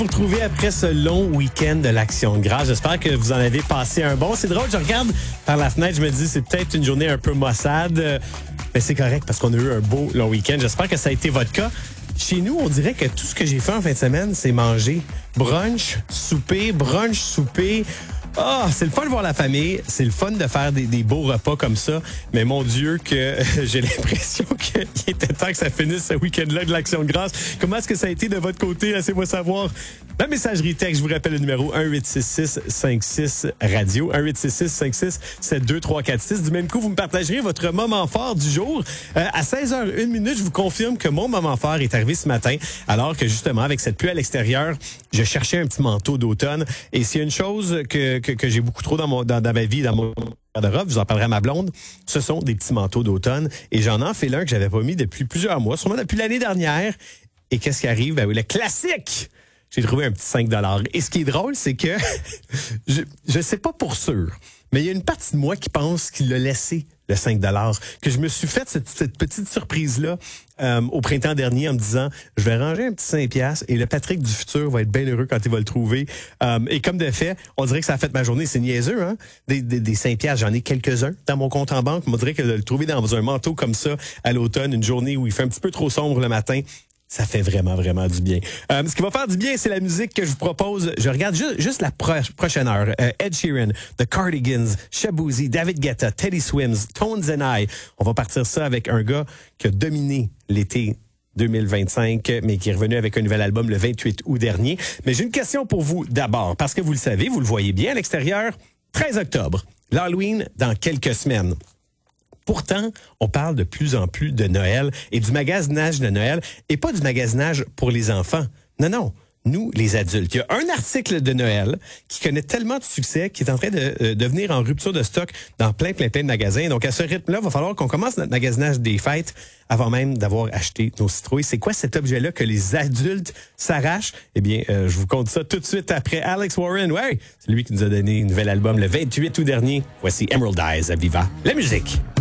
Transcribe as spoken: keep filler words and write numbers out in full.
Vous retrouvez après ce long week-end de l'Action de grâce. J'espère que vous en avez passé un bon. C'est drôle, je regarde par la fenêtre, je me dis c'est peut-être une journée un peu maussade. Mais c'est correct parce qu'on a eu un beau long week-end. J'espère que ça a été votre cas. Chez nous, on dirait que tout ce que j'ai fait en fin de semaine, c'est manger. Brunch, souper, brunch, souper. Ah, oh, c'est le fun de voir la famille, c'est le fun de faire des, des beaux repas comme ça, mais mon Dieu que j'ai l'impression qu'il était temps que ça finisse ce week-end-là de l'Action de grâce. Comment est-ce que ça a été de votre côté? Laissez-moi savoir. La messagerie texte, je vous rappelle le numéro un huit six six cinq six radio, un huit six six cinq six sept deux trois quatre six. Du même coup, vous me partagerez votre moment fort du jour. Euh, à seize heures une minute, je vous confirme que mon moment fort est arrivé ce matin, alors que justement, avec cette pluie à l'extérieur, je cherchais un petit manteau d'automne. Et s'il y a une chose que Que, que j'ai beaucoup trop dans, mon, dans, dans ma vie, dans mon garde-robe, je vous en parlerai à ma blonde, ce sont des petits manteaux d'automne. Et j'en ai enfilé un que j'avais pas mis depuis plusieurs mois, sûrement depuis l'année dernière. Et qu'est-ce qui arrive? Ben oui, le classique! J'ai trouvé un petit cinq dollars. Et ce qui est drôle, c'est que je je sais pas pour sûr, mais il y a une partie de moi qui pense qu'il l'a laissé, le cinq dollars, que je me suis fait cette, cette petite surprise-là euh, au printemps dernier en me disant, je vais ranger un petit cinq piastres et le Patrick du futur va être bien heureux quand il va le trouver. Euh, et comme de fait, on dirait que ça a fait ma journée. C'est niaiseux, hein? Des, des, des cinq piastres, j'en ai quelques-uns dans mon compte en banque. On dirait que de le trouver dans un manteau comme ça à l'automne, une journée où il fait un petit peu trop sombre le matin, ça fait vraiment, vraiment du bien. Euh, ce qui va faire du bien, c'est la musique que je vous propose. Je regarde juste, juste la pro- prochaine heure. Euh, Ed Sheeran, The Cardigans, Shaboozey, David Guetta, Teddy Swims, Tones and I. On va partir ça avec un gars qui a dominé l'été deux mille vingt-cinq, mais qui est revenu avec un nouvel album le vingt-huit août dernier. Mais j'ai une question pour vous d'abord, parce que vous le savez, vous le voyez bien à l'extérieur, treize octobre, l'Halloween dans quelques semaines. Pourtant, on parle de plus en plus de Noël et du magasinage de Noël et pas du magasinage pour les enfants. Non, non. Nous, les adultes. Il y a un article de Noël qui connaît tellement de succès qu'il est en train de euh, devenir en rupture de stock dans plein, plein, plein de magasins. Donc, à ce rythme-là, il va falloir qu'on commence notre magasinage des fêtes avant même d'avoir acheté nos citrouilles. C'est quoi cet objet-là que les adultes s'arrachent? Eh bien, euh, je vous compte ça tout de suite après Alex Warren. Ouais, c'est lui qui nous a donné un nouvel album le vingt-huit août dernier. Voici Emerald Eyes à Viva. La musique!